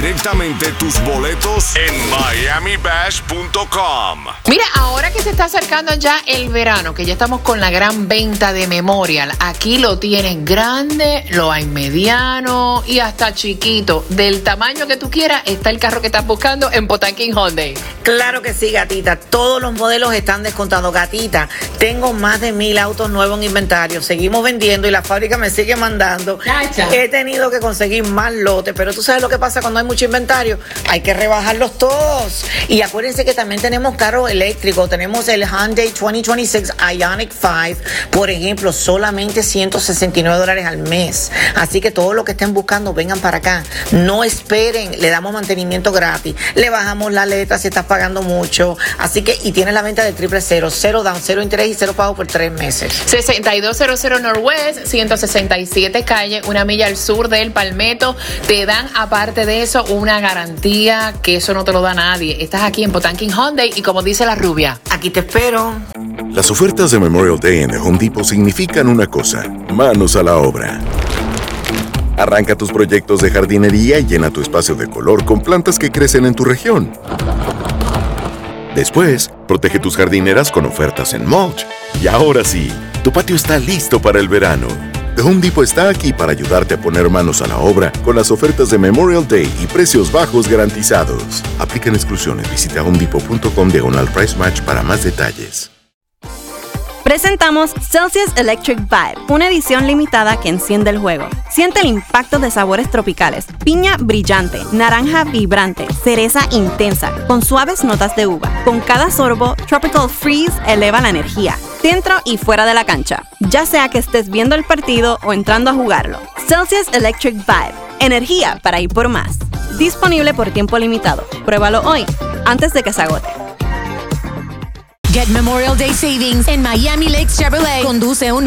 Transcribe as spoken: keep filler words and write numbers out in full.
directamente tus boletos en miami bash punto com. Mira, ahora que se está acercando ya el verano, que ya estamos con la gran venta de Memorial, aquí lo tienes grande, lo hay mediano y hasta chiquito. Del tamaño que tú quieras, está el carro que estás buscando en Potanquín Hyundai. Claro que sí, gatita. Todos los modelos están descontados, gatita. Tengo más de mil autos nuevos en inventario. Seguimos vendiendo y la fábrica me sigue mandando. Cacha. He tenido que conseguir más lotes, pero tú sabes lo que pasa cuando hay mucho inventario. Hay que rebajarlos todos. Y acuérdense que también tenemos carros eléctricos. Tenemos el Hyundai dos mil veintiséis Ioniq cinco, por ejemplo, solamente ciento sesenta y nueve dólares al mes. Así que todos los que estén buscando, vengan para acá. No esperen, le damos mantenimiento gratis. Le bajamos la letra si estás pagando mucho. Así que, y tienes la venta de triple cero, cero down, cero interés y cero pago por tres meses. sesenta y dos cero cero Northwest, ciento sesenta y siete calle, una milla al sur del Palmetto. Te dan, aparte de eso, una garantía que eso no te lo da nadie. Estás aquí en Potanquín Hyundai y como dice la rubia, Aquí te espero. Las ofertas de Memorial Day en The Home Depot significan una cosa: manos a la obra. Arranca tus proyectos de jardinería y llena tu espacio de color con plantas que crecen en tu región. Después, protege tus jardineras con ofertas en mulch. Y ahora sí, tu patio está listo para el verano. The Home Depot está aquí para ayudarte a poner manos a la obra con las ofertas de Memorial Day y precios bajos garantizados. Aplican exclusiones. Visita home depot punto com diagonal price match para más detalles. Presentamos Celsius Electric Vibe, una edición limitada que enciende el juego. Siente el impacto de sabores tropicales: piña brillante, naranja vibrante, cereza intensa, con suaves notas de uva. Con cada sorbo, Tropical Freeze eleva la energía, dentro y fuera de la cancha, ya sea que estés viendo el partido o entrando a jugarlo. Celsius Electric Vibe, energía para ir por más. Disponible por tiempo limitado. Pruébalo hoy, antes de que se agote. Get Memorial Day savings en Miami Lakes Chevrolet. Conduce un